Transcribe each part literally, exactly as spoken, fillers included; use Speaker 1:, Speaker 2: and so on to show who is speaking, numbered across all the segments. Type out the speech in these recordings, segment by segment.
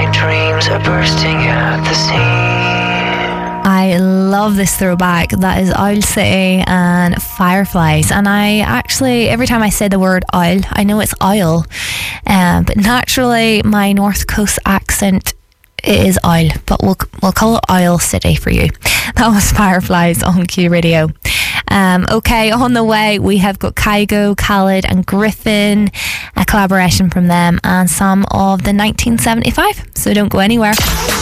Speaker 1: my dreams are bursting at the seams.
Speaker 2: I love this throwback. That is Owl City and Fireflies. And I actually, every time I say the word owl, I know it's oil. Um, but naturally, my North Coast accent is oil. But we'll, we'll call it Owl City for you. That was Fireflies on Q Radio. Um, okay, on the way, we have got Kygo, Khalid and Griffin, a collaboration from them, and some of the nineteen seventy-five. So don't go anywhere.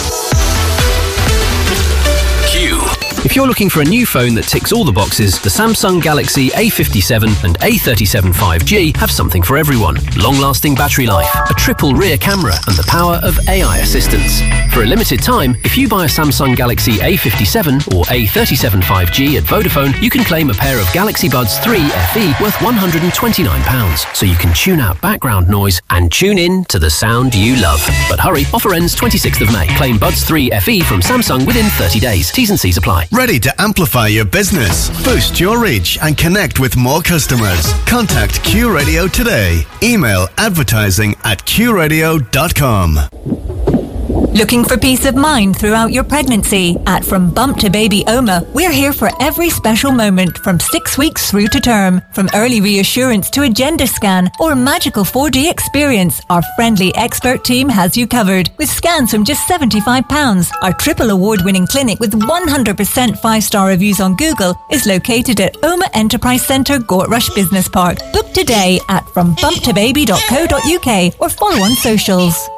Speaker 3: Q. If you're looking for a new phone that ticks all the boxes, the Samsung Galaxy A fifty-seven and A thirty-seven five G have something for everyone. Long-lasting battery life, a triple rear camera, and the power of A I assistance. For a limited time, if you buy a Samsung Galaxy A fifty-seven or A thirty-seven five G at Vodafone, you can claim a pair of Galaxy Buds three F E worth one hundred twenty-nine pounds, so you can tune out background noise and tune in to the sound you love. But hurry, offer ends twenty-sixth of May. Claim Buds three F E from Samsung within thirty days. T's and C's apply.
Speaker 4: Ready to amplify your business, boost your reach and connect with more customers? Contact Q Radio today. Email advertising at q radio dot com.
Speaker 5: Looking for peace of mind throughout your pregnancy? At From Bump to Baby Oma, we're here for every special moment from six weeks through to term. From early reassurance to a gender scan or a magical four D experience, our friendly expert team has you covered. With scans from just seventy-five pounds, our triple award-winning clinic with one hundred percent five-star reviews on Google is located at Oma Enterprise Centre, Gortrush Business Park. Book today at from bump to baby dot co dot uk or follow on socials.